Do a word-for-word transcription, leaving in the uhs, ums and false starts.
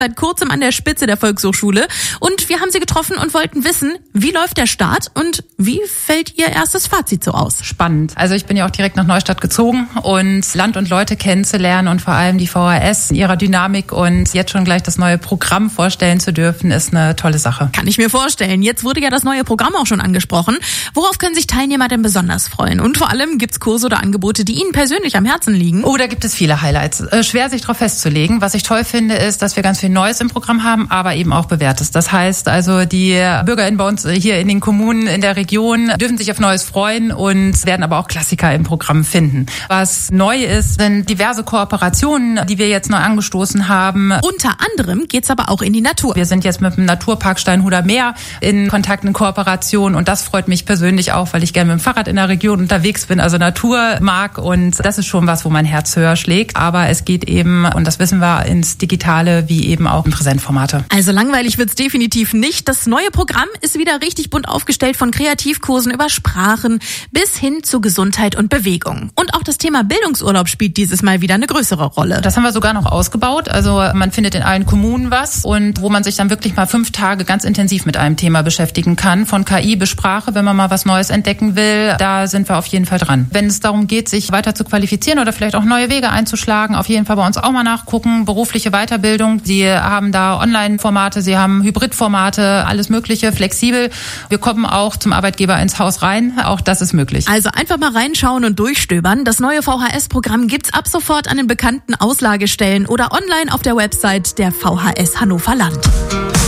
seit kurzem an der Spitze der Volkshochschule und wir haben sie getroffen und wollten wissen, wie läuft der Start und wie fällt ihr erstes Fazit so aus? Spannend. Also ich bin ja auch direkt nach Neustadt gezogen und Land und Leute kennenzulernen und vor allem die V H S in ihrer Dynamik und jetzt schon gleich das neue Programm vorstellen zu dürfen, ist eine tolle Sache. Kann ich mir vorstellen. Jetzt wurde ja das neue Programm auch schon angesprochen. Worauf können sich Teilnehmer denn besonders freuen? Und vor allem gibt's Kurse oder Angebote, die Ihnen persönlich am Herzen liegen? Oh, da gibt es viele Highlights. Äh, schwer sich darauf festzulegen. Was ich toll finde, ist, dass wir ganz viel Neues im Programm haben, aber eben auch Bewährtes. Das heißt also, die BürgerInnen bei uns hier in den Kommunen, in der Region dürfen sich auf Neues freuen und werden aber auch Klassiker im Programm finden. Was neu ist, sind diverse Kooperationen, die wir jetzt neu angestoßen haben. Unter anderem geht's aber auch in die Natur. Wir sind jetzt mit dem Naturpark Steinhuder Meer in Kontakt, in Kooperation und das freut mich persönlich auch, weil ich gerne mit dem Fahrrad in der Region unterwegs bin, also Natur mag und das ist schon was, wo mein Herz höher schlägt. Aber es geht eben, und das wissen wir, ins Digitale wie eben auch in Präsentformate. Also langweilig wird's definitiv nicht. Das neue Programm ist wieder richtig bunt aufgestellt, von Kreativkursen über Sprachen bis hin zu Gesundheit und Bewegung. Und auch das Thema Bildungsurlaub spielt dieses Mal wieder eine größere Rolle. Das haben wir sogar noch ausgebaut. Also man findet in allen Kommunen was und wo man sich dann wirklich mal fünf Tage ganz intensiv mit einem Thema beschäftigen kann. Von K I bis Sprache, wenn man mal was Neues entdecken will, da sind wir auf jeden Fall dran. Wenn es darum geht, sich weiter zu qualifizieren oder vielleicht auch neue Wege einzuschlagen, auf jeden Fall bei uns auch mal nachgucken. Berufliche Weiterbildung. Sie haben da Online-Formate, Sie haben Hybrid-Formate, alles Mögliche, flexibel. Wir kommen auch zum Arbeitgeber ins Haus rein. Auch das ist möglich. Also einfach mal reinschauen und durchstöbern. Das neue V H S-Programm gibt's ab sofort an den bekannten Auslagestellen oder online auf der Website der V H S Hannover Land.